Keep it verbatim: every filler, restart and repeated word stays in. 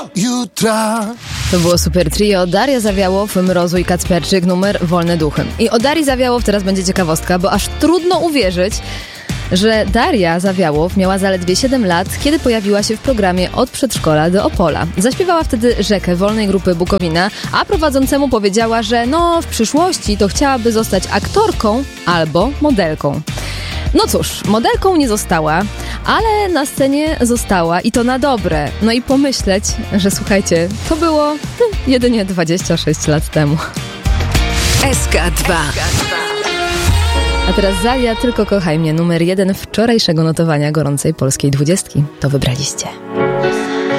jutra. To było super trio Daria Zawiałow, Mrozu i Kacperczyk, numer Wolne Duchy. I o Darii Zawiałow teraz będzie ciekawostka, bo aż trudno uwierzyć, że Daria Zawiałow miała zaledwie siedem lat, kiedy pojawiła się w programie Od przedszkola do Opola. Zaśpiewała wtedy Rzekę wolnej grupy Bukowina, a prowadzącemu powiedziała, że no w przyszłości to chciałaby zostać aktorką albo modelką. No cóż, modelką nie została, ale na scenie została i to na dobre. No i pomyśleć, że słuchajcie, to było hm, jedynie dwadzieścia sześć lat temu. S K dwa. A teraz Zalia, Tylko kochaj mnie, numer jeden wczorajszego notowania gorącej polskiej dwudziestki. To wybraliście.